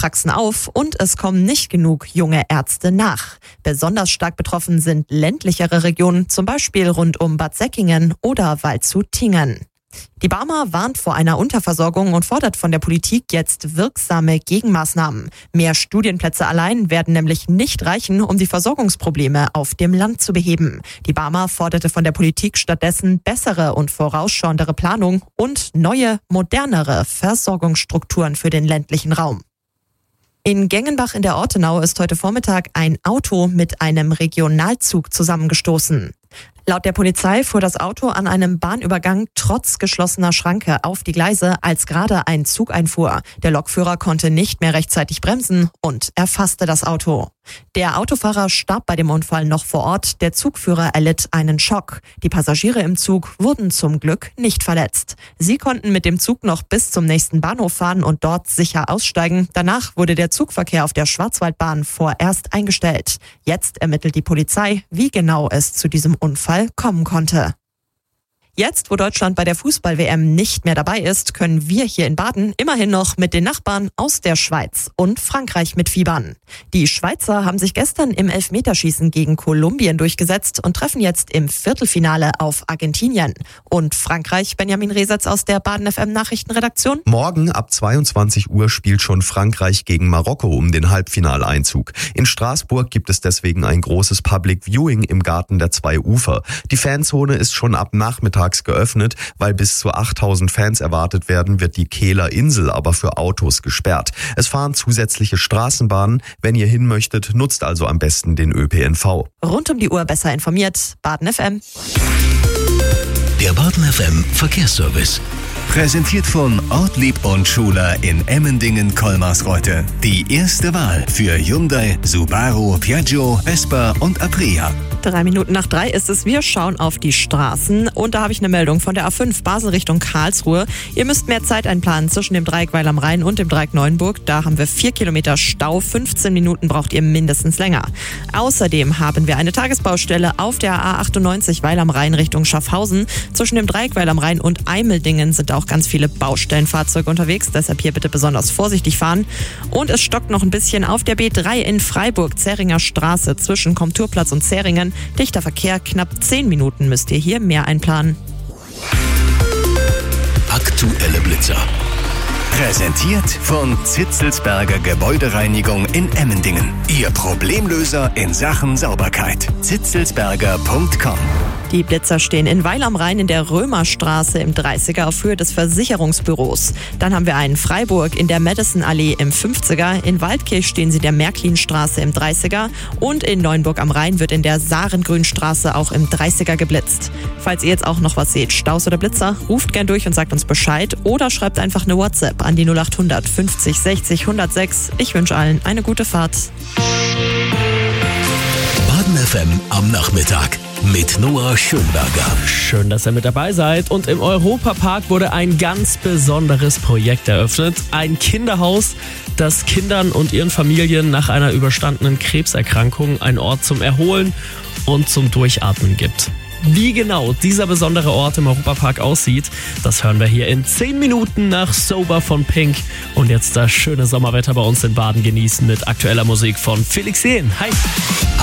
Praxen auf und es kommen nicht genug junge Ärzte nach. Besonders stark betroffen sind ländlichere Regionen, zum Beispiel rund um Bad Säckingen oder Waldshut-Tiengen. Die Barmer warnt vor einer Unterversorgung und fordert von der Politik jetzt wirksame Gegenmaßnahmen. Mehr Studienplätze allein werden nämlich nicht reichen, um die Versorgungsprobleme auf dem Land zu beheben. Die Barmer forderte von der Politik stattdessen bessere und vorausschauendere Planung und neue, modernere Versorgungsstrukturen für den ländlichen Raum. In Gengenbach in der Ortenau ist heute Vormittag ein Auto mit einem Regionalzug zusammengestoßen. Laut der Polizei fuhr das Auto an einem Bahnübergang trotz geschlossener Schranke auf die Gleise, als gerade ein Zug einfuhr. Der Lokführer konnte nicht mehr rechtzeitig bremsen und erfasste das Auto. Der Autofahrer starb bei dem Unfall noch vor Ort, der Zugführer erlitt einen Schock. Die Passagiere im Zug wurden zum Glück nicht verletzt. Sie konnten mit dem Zug noch bis zum nächsten Bahnhof fahren und dort sicher aussteigen. Danach wurde der Zugverkehr auf der Schwarzwaldbahn vorerst eingestellt. Jetzt ermittelt die Polizei, wie genau es zu diesem Unfall kommen konnte. Jetzt, wo Deutschland bei der Fußball-WM nicht mehr dabei ist, können wir hier in Baden immerhin noch mit den Nachbarn aus der Schweiz und Frankreich mitfiebern. Die Schweizer haben sich gestern im Elfmeterschießen gegen Kolumbien durchgesetzt und treffen jetzt im Viertelfinale auf Argentinien. Und Frankreich, Benjamin Resetz aus der Baden FM Nachrichtenredaktion. Morgen ab 22 Uhr spielt schon Frankreich gegen Marokko um den Halbfinaleinzug. In Straßburg gibt es deswegen ein großes Public Viewing im Garten der zwei Ufer. Die Fanzone ist schon ab Nachmittag geöffnet, weil bis zu 8000 Fans erwartet werden, wird die Kehler Insel aber für Autos gesperrt. Es fahren zusätzliche Straßenbahnen. Wenn ihr hin möchtet, nutzt also am besten den ÖPNV. Rund um die Uhr besser informiert, Baden FM. Der Baden FM Verkehrsservice. Präsentiert von Ortlieb und Schuler in Emmendingen-Kolmarsreuth. Die erste Wahl für Hyundai, Subaru, Piaggio, Vespa und Aprilia. 3:03 ist es. Wir schauen auf die Straßen und da habe ich eine Meldung von der A5 Basel Richtung Karlsruhe. Ihr müsst mehr Zeit einplanen zwischen dem Dreieck Weil am Rhein und dem Dreieck Neuenburg. Da haben wir 4 Kilometer Stau. 15 Minuten braucht ihr mindestens länger. Außerdem haben wir eine Tagesbaustelle auf der A98 Weil am Rhein Richtung Schaffhausen. Zwischen dem Dreieck Weil am Rhein und Eimeldingen sind auch ganz viele Baustellenfahrzeuge unterwegs. Deshalb hier bitte besonders vorsichtig fahren. Und es stockt noch ein bisschen auf der B3 in Freiburg, Zähringer Straße zwischen Komturplatz und Zähringen. Dichter Verkehr, knapp 10 Minuten müsst ihr hier mehr einplanen. Aktuelle Blitzer. Präsentiert von Zitzelsberger Gebäudereinigung in Emmendingen. Ihr Problemlöser in Sachen Sauberkeit. zitzelsberger.com. Die Blitzer stehen in Weil am Rhein in der Römerstraße im 30er auf Höhe des Versicherungsbüros. Dann haben wir einen Freiburg in der Madison-Allee im 50er. In Waldkirch stehen sie der Märklinstraße im 30er. Und in Neuenburg am Rhein wird in der Sarengrünstraße auch im 30er geblitzt. Falls ihr jetzt auch noch was seht, Staus oder Blitzer, ruft gern durch und sagt uns Bescheid oder schreibt einfach eine WhatsApp an die 0800 50 60 106. Ich wünsche allen eine gute Fahrt. Baden FM am Nachmittag mit Noah Schönberger. Schön, dass ihr mit dabei seid. Und im Europapark wurde ein ganz besonderes Projekt eröffnet. Ein Kinderhaus, das Kindern und ihren Familien nach einer überstandenen Krebserkrankung einen Ort zum Erholen und zum Durchatmen gibt. Wie genau dieser besondere Ort im Europapark aussieht, das hören wir hier in 10 Minuten nach Sober von Pink. Und jetzt das schöne Sommerwetter bei uns in Baden genießen mit aktueller Musik von Felix Jähn. Hi!